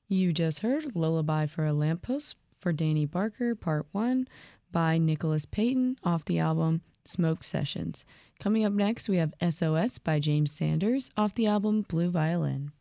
You just heard Lullaby for a Lamppost for Danny Barker, Part 1 by Nicholas Payton off the album Smoke Sessions. Coming up next, we have SOS by James Sanders off the album Blue Violin.